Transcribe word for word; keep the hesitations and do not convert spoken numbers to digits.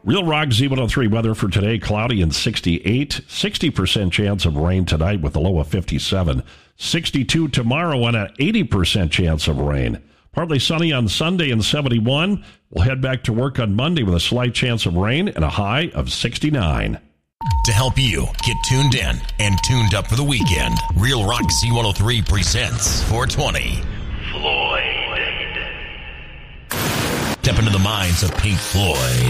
Real Rock Z one oh three weather for today, cloudy and sixty-eight. sixty percent chance of rain tonight with a low of fifty-seven. sixty-two tomorrow and an eighty percent chance of rain. Partly sunny on Sunday and seventy-one. We'll head back to work on Monday with a slight chance of rain and a high of sixty-nine. To help you get tuned in and tuned up for the weekend, Real Rock Z one oh three presents four twenty. Floyd. Step into the minds of Pink Floyd.